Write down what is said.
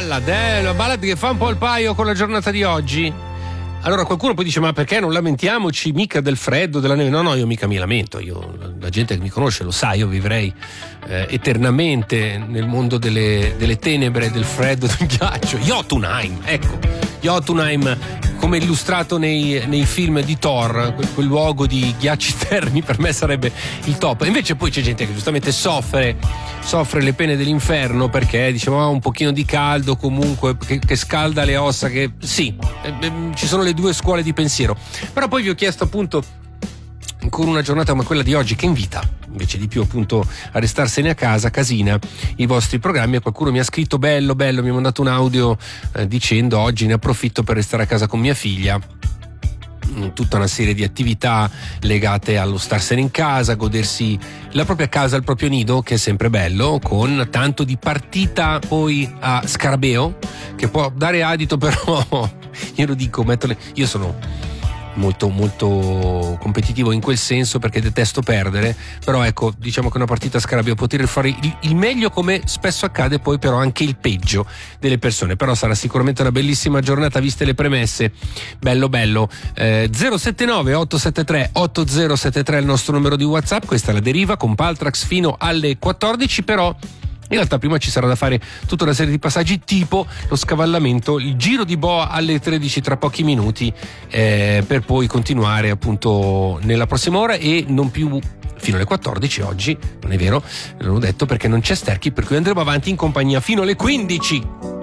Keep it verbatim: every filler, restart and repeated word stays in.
ballad, eh, la ballad che fa un po' il paio con la giornata di oggi. Allora qualcuno poi dice: ma perché non lamentiamoci mica del freddo, della neve? No, no, io mica mi lamento. Io, la gente che mi conosce lo sa, io vivrei eh, eternamente nel mondo delle, delle tenebre, del freddo, del ghiaccio. Jotunheim, ecco, Jotunheim, come illustrato nei, nei film di Thor, quel, quel luogo di ghiacci termi, per me sarebbe il top. Invece poi c'è gente che giustamente soffre soffre le pene dell'inferno perché diciamo ah, un pochino di caldo comunque che, che scalda le ossa, che sì, eh, eh, ci sono le due scuole di pensiero. Però poi vi ho chiesto appunto, con una giornata come quella di oggi che invita invece di più appunto a restarsene a casa, casina, i vostri programmi, e qualcuno mi ha scritto bello bello, mi ha mandato un audio eh, dicendo: oggi ne approfitto per restare a casa con mia figlia, tutta una serie di attività legate allo starsene in casa, godersi la propria casa, il proprio nido, che è sempre bello, con tanto di partita poi a scarabeo che può dare adito, però io lo dico, metterle, io sono molto molto competitivo in quel senso perché detesto perdere, però ecco, diciamo che una partita a scarabeo può tirare fuori il, il meglio, come spesso accade poi però anche il peggio delle persone. Però sarà sicuramente una bellissima giornata viste le premesse. Bello bello. eh, zero sette nove otto sette tre otto zero sette tre è il nostro numero di WhatsApp. Questa è La Deriva con Paltrax fino alle quattordici. Però in realtà prima ci sarà da fare tutta una serie di passaggi, tipo lo scavallamento, il giro di boa alle tredici tra pochi minuti, eh, per poi continuare appunto nella prossima ora e non più fino alle quattordici oggi, non è vero, non l'ho detto perché non c'è Sterchi, per cui andremo avanti in compagnia fino alle quindici.